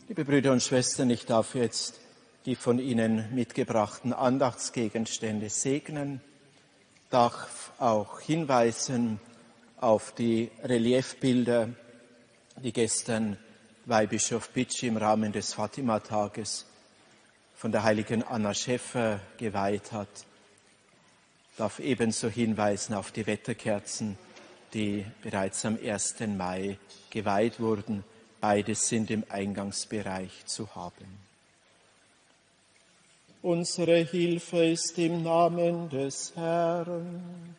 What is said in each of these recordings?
Liebe Brüder und Schwestern, ich darf jetzt die von Ihnen mitgebrachten Andachtsgegenstände segnen, darf auch hinweisen auf die Reliefbilder, die gestern Weihbischof Bitschi im Rahmen des Fatima-Tages von der heiligen Anna Schäffer geweiht hat. Darf ebenso hinweisen auf die Wetterkerzen, die bereits am 1. Mai geweiht wurden. Beides sind im Eingangsbereich zu haben. Unsere Hilfe ist im Namen des Herrn.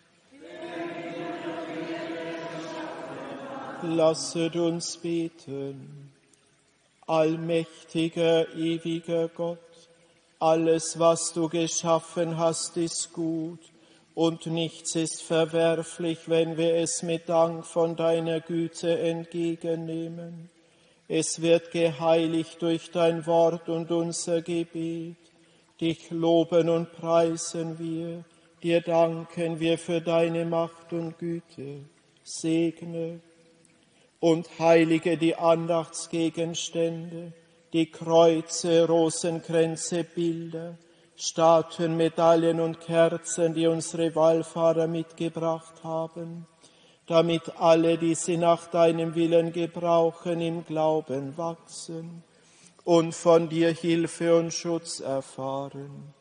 Lasset uns beten. Allmächtiger, ewiger Gott, alles, was du geschaffen hast, ist gut, und nichts ist verwerflich, wenn wir es mit Dank von deiner Güte entgegennehmen. Es wird geheiligt durch dein Wort und unser Gebet. Dich loben und preisen wir, dir danken wir für deine Macht und Güte. Segne und heilige die Andachtsgegenstände, die Kreuze, Rosenkränze, Bilder, Statuen, Medaillen und Kerzen, die unsere Wallfahrer mitgebracht haben, damit alle, die sie nach deinem Willen gebrauchen, im Glauben wachsen und von dir Hilfe und Schutz erfahren.